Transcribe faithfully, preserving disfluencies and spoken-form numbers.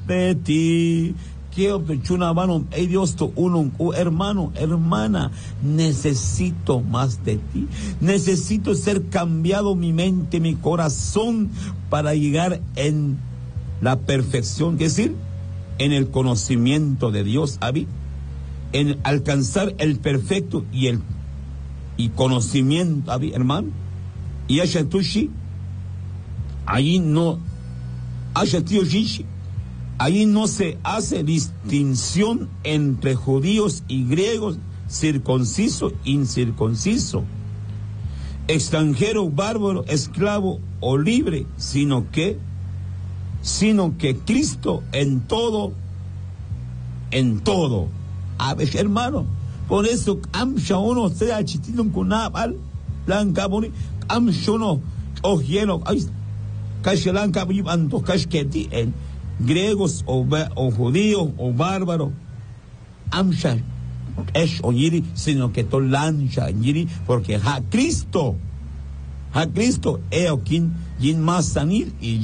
de ti. Que obtechuna mano, hey Dios, tu uno, oh, hermano, hermana, necesito más de ti. Necesito ser cambiado mi mente, mi corazón, para llegar en la perfección, es decir, en el conocimiento de Dios, Abi, en alcanzar el perfecto y el y conocimiento, Abi, hermano. Y Ayatushi, ahí no, Ayatioshi, ahí no se hace distinción entre judíos y griegos, circunciso, incircunciso, extranjero, bárbaro, esclavo o libre, sino que, sino que Cristo en todo, en todo. A ver, hermano, por eso, amsha uno sea chitino con nabal, blanca boni, amsha uno, ojieno, ay, cashelanca vivanto, casqueti, en griegos o, o judíos o bárbaros, amsha es oyiri, sino que to lancha yiri, porque ha Cristo, ha Cristo, eo quien, yin más sanir y